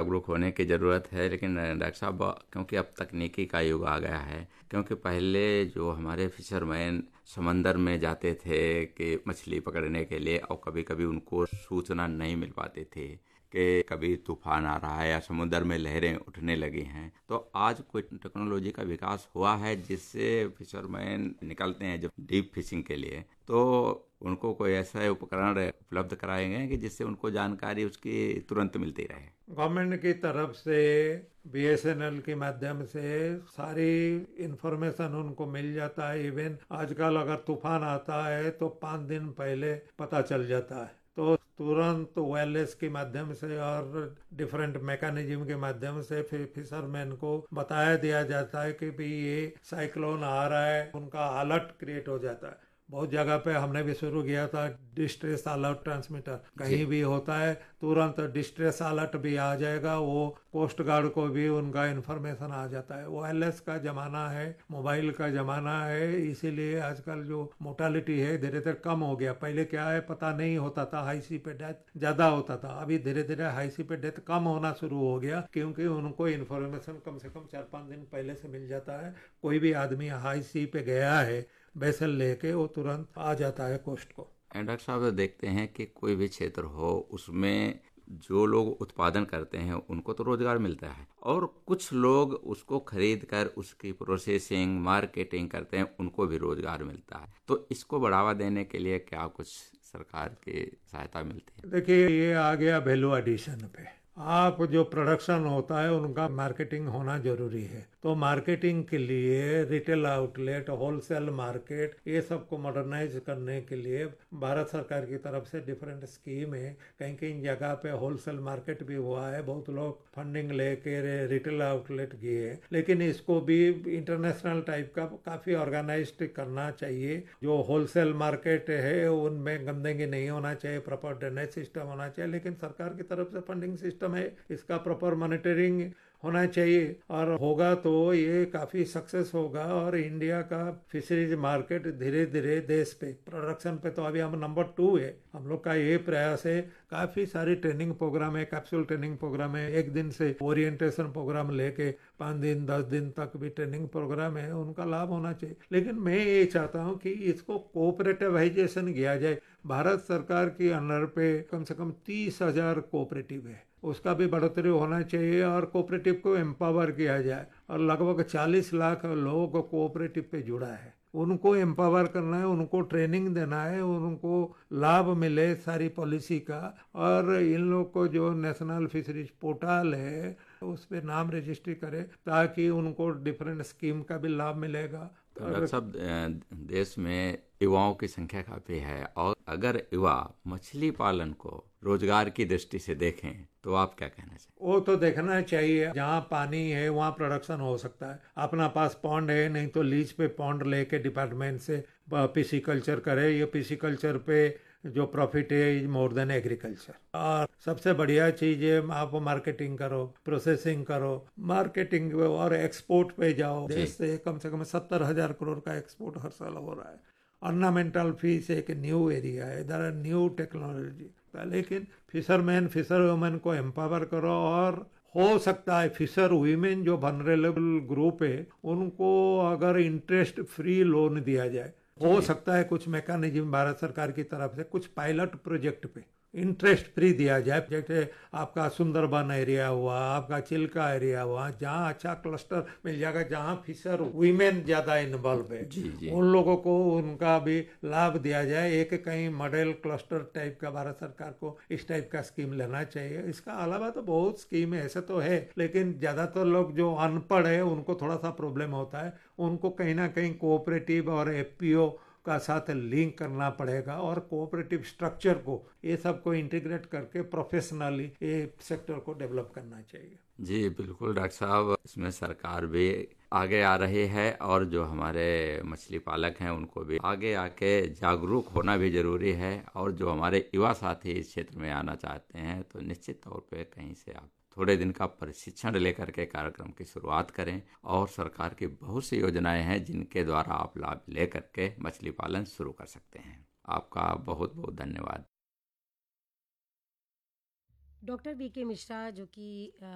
जागरूक होने की ज़रूरत है। लेकिन डॉक्टर साहब, क्योंकि अब तकनीकी का युग आ गया है, क्योंकि पहले जो हमारे फिशरमैन समंदर में जाते थे कि मछली पकड़ने के लिए, और कभी कभी उनको सूचना नहीं मिल पाती थी कि कभी तूफान आ रहा है या समुद्र में लहरें उठने लगी हैं, तो आज कोई टेक्नोलॉजी का विकास हुआ है जिससे फिशरमैन निकलते हैं जब डीप फिशिंग के लिए, तो उनको कोई ऐसा उपकरण उपलब्ध कराए गए कि जिससे उनको जानकारी उसकी तुरंत मिलती रहे। गवर्नमेंट की तरफ से बीएसएनएल के माध्यम से सारी इंफॉर्मेशन उनको मिल जाता है। इवन आजकल अगर तूफान आता है तो 5 दिन पहले पता चल जाता है, तो तुरंत वायरलेस के माध्यम से और डिफरेंट मैकेनिज्म के माध्यम से फिशरमैन को बताया दिया जाता है कि भाई ये साइक्लोन आ रहा है, उनका अलर्ट क्रिएट हो जाता है। बहुत जगह पे हमने भी शुरू किया था डिस्ट्रेस अलर्ट ट्रांसमीटर, कहीं भी होता है तुरंत डिस्ट्रेस अलर्ट भी आ जाएगा, वो कोस्ट गार्ड को भी उनका इन्फॉर्मेशन आ जाता है। वायरलेस का जमाना है, मोबाइल का जमाना है, इसीलिए आजकल जो मोर्टालिटी है धीरे धीरे कम हो गया। पहले क्या है, पता नहीं होता था, हाई सी पे डेथ ज्यादा होता था, अभी धीरे धीरे हाई सी पे डेथ कम होना शुरू हो गया, क्योंकि उनको इन्फॉर्मेशन कम से कम 4-5 दिन पहले से मिल जाता है। कोई भी आदमी हाई सी पे गया है वैसल लेके, वो तुरंत आ जाता है कोस्ट को। डॉक्टर साहब, देखते हैं कि कोई भी क्षेत्र हो, उसमें जो लोग उत्पादन करते हैं उनको तो रोजगार मिलता है, और कुछ लोग उसको खरीद कर उसकी प्रोसेसिंग मार्केटिंग करते हैं, उनको भी रोजगार मिलता है। तो इसको बढ़ावा देने के लिए क्या कुछ सरकार की सहायता मिलती है? देखिए, ये आ गया वैल्यू एडिशन पे। आप जो प्रोडक्शन होता है उनका मार्केटिंग होना जरूरी है, तो मार्केटिंग के लिए रिटेल आउटलेट, होलसेल मार्केट, ये सबको मॉडर्नाइज करने के लिए भारत सरकार की तरफ से डिफरेंट स्कीम है। कहीं कहीं जगह पे होलसेल मार्केट भी हुआ है, बहुत लोग फंडिंग लेके रिटेल आउटलेट किए, लेकिन इसको भी इंटरनेशनल टाइप का काफी ऑर्गेनाइज्ड करना चाहिए। जो होलसेल मार्केट है उनमें गंदगी नहीं होना चाहिए, प्रॉपर ड्रेनेज सिस्टम होना चाहिए, लेकिन सरकार की तरफ से फंडिंग सिस्टम है, इसका प्रॉपर मॉनिटरिंग होना चाहिए, और होगा तो ये काफी सक्सेस होगा। और इंडिया का फिशरीज मार्केट धीरे धीरे देश पे प्रोडक्शन पे तो अभी हम नंबर 2 है। हम लोग का ये प्रयास है, काफी सारी ट्रेनिंग प्रोग्राम है, कैप्सूल ट्रेनिंग प्रोग्राम है, 1 दिन से ओरिएंटेशन प्रोग्राम लेके 5 दिन 10 दिन तक भी ट्रेनिंग प्रोग्राम है, उनका लाभ होना चाहिए। लेकिन मैं ये चाहता हूँ कि इसको कोऑपरेटिवाइजेशन किया जाए। भारत सरकार की अंडर पे कम से कम 30,000 कोऑपरेटिव है, उसका भी बढ़ोतरी होना चाहिए और कोऑपरेटिव को एम्पावर किया जाए। और लगभग 40 लाख लोग कोऑपरेटिव पे जुड़ा है, उनको एम्पावर करना है, उनको ट्रेनिंग देना है, उनको लाभ मिले सारी पॉलिसी का। और इन लोग को जो नेशनल फिशरीज पोर्टल है उस पे नाम रजिस्ट्री करे, ताकि उनको डिफरेंट स्कीम का भी लाभ मिलेगा। तो डॉक्टर साहब, देश में युवाओं की संख्या काफी है, और अगर युवा मछली पालन को रोजगार की दृष्टि से देखें तो आप क्या कहना चाहिए? वो तो देखना चाहिए, जहाँ पानी है वहाँ प्रोडक्शन हो सकता है। अपना पास पॉन्ड है, नहीं तो लीज पे पॉन्ड लेके डिपार्टमेंट से पीसी कल्चर करे। ये पीसी कल्चर पे जो प्रॉफिट है इज मोर देन एग्रीकल्चर। और सबसे बढ़िया चीज है, आप मार्केटिंग करो, प्रोसेसिंग करो, मार्केटिंग और एक्सपोर्ट पे जाओ। देश से कम 70,000 करोड़ का एक्सपोर्ट हर साल हो रहा है। ऑर्नामेंटल फिश एक न्यू एरिया है, इधर न्यू टेक्नोलॉजी, लेकिन फिशरमैन फिशर वुमेन को एम्पावर करो। और हो सकता है फिशर वीमेन जो वनरेबल ग्रुप है उनको अगर इंटरेस्ट फ्री लोन दिया जाए, हो सकता है कुछ मैकेनिज्म भारत सरकार की तरफ से कुछ पायलट प्रोजेक्ट पे इंटरेस्ट फ्री दिया जाए। जैसे आपका सुंदरबन एरिया हुआ, आपका चिल्का एरिया हुआ, जहाँ अच्छा क्लस्टर मिल जाएगा, जहाँ फिशर वीमेन ज्यादा इन्वॉल्व है, जी जी। उन लोगों को उनका भी लाभ दिया जाए। एक कहीं मॉडल क्लस्टर टाइप का भारत सरकार को इस टाइप का स्कीम लेना चाहिए। इसका अलावा तो बहुत स्कीम है, ऐसे तो है, लेकिन ज्यादातर लोग जो अनपढ़ है उनको थोड़ा सा प्रॉब्लम होता है, उनको कहीं ना कहीं कोऑपरेटिव और एफपीओ का साथ लिंक करना पड़ेगा, और कोऑपरेटिव स्ट्रक्चर को ये सबको इंटीग्रेट करके प्रोफेशनली ये सेक्टर को डेवलप करना चाहिए। जी बिल्कुल डॉक्टर साहब, इसमें सरकार भी आगे आ रही है, और जो हमारे मछली पालक हैं उनको भी आगे आके जागरूक होना भी जरूरी है। और जो हमारे युवा साथी इस क्षेत्र में आना चाहते हैं तो निश्चित तौर पे कहीं से आप थोड़े दिन का प्रशिक्षण लेकर के कार्यक्रम की शुरुआत करें। और सरकार की बहुत सी योजनाएं हैं जिनके द्वारा आप लाभ लेकर के मछली पालन शुरू कर सकते हैं। आपका बहुत बहुत धन्यवाद। डॉक्टर वी के मिश्रा, जो कि